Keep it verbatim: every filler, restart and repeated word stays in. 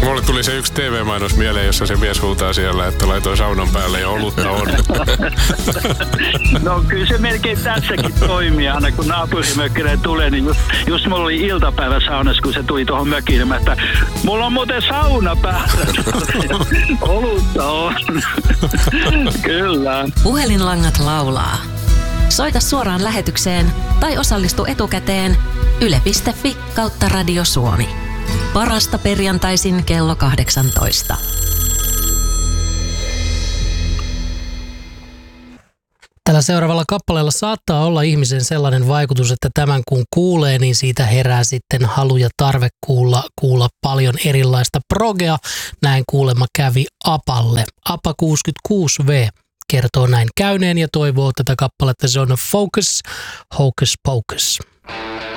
Mulle tuli se yksi T V-mainos mieleen, jossa se mies huutaa siellä, että laitoi saunan päälle ja olutta on. No kyllä se melkein tässäkin toimii. Aina kun naapurimökkinen tulee, niin just, just mulla oli iltapäivä saunassa, kun se tuli tuohon mökiin. Mä että mulla on muuten sauna päällä. Olutta on. Kyllä. Puhelinlangat laulaa. Soita suoraan lähetykseen tai osallistu etukäteen yle piste fi kautta Radio Suomi. Parasta perjantaisin kello kahdeksantoista. Tällä seuraavalla kappaleella saattaa olla ihmisen sellainen vaikutus, että tämän kun kuulee, niin siitä herää sitten halu ja tarve kuulla, kuulla paljon erilaista progea. Näin kuulemma kävi Apalle. Apa kuusikymmentäkuusi vuotta kertoo näin käyneen ja toivoo tätä kappaletta. Se on Focus, Hocus Pocus.